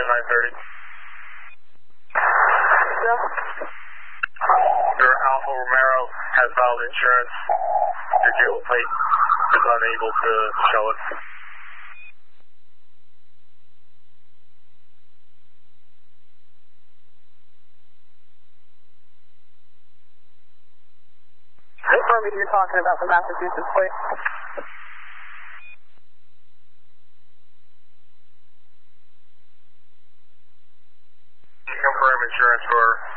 930. Yeah. Your Alfa Romero has valid insurance. Your dealer plate is unable to show it. What permit you're talking about for Massachusetts plate? Confirm insurance for